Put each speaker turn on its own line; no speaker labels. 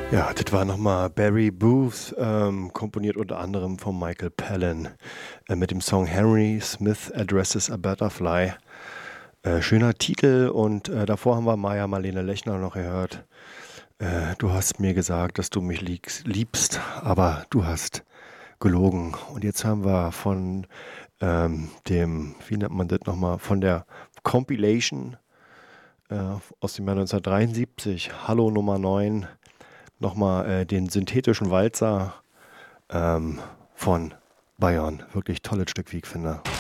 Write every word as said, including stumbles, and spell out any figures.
Ja, das war nochmal Barry Booth, ähm, komponiert unter anderem von Michael Palin, äh, mit dem Song Henry Smith Addresses a Butterfly. Äh, schöner Titel und äh, davor haben wir Maja Marlene Lechner noch gehört. Äh, du hast mir gesagt, dass du mich liegst, liebst, aber du hast gelogen. Und jetzt haben wir von ähm, dem, wie nennt man das nochmal, von der Compilation äh, aus dem Jahr neunzehnhundertdreiundsiebzig, Hallo Nummer neun, nochmal äh, den synthetischen Walzer ähm, von Bayern. Wirklich tolles Stück, wie ich finde.